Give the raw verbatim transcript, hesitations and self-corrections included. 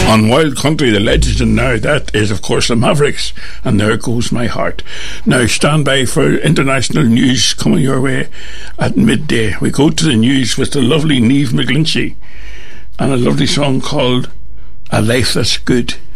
On Wild Country, the legend now, that is, of course, the Mavericks, and There Goes My Heart. Now, stand by for international news coming your way at midday. We go to the news with the lovely Niamh McGlinchey and a lovely song called A Life That's Good.